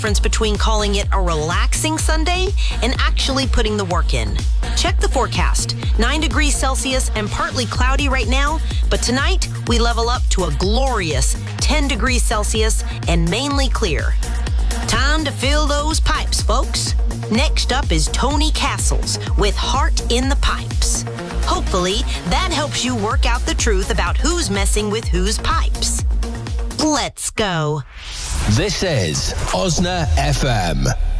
difference between calling it a relaxing Sunday and actually putting the work in. Check the forecast. 9 degrees Celsius and partly cloudy right now, but tonight we level up to a glorious 10 degrees Celsius and mainly clear. Time to fill those pipes, folks. Next up is Tony Castles with Heart in the Pipes. Hopefully, that helps you work out the truth about who's messing with whose pipes. Let's go. This is Osna FM.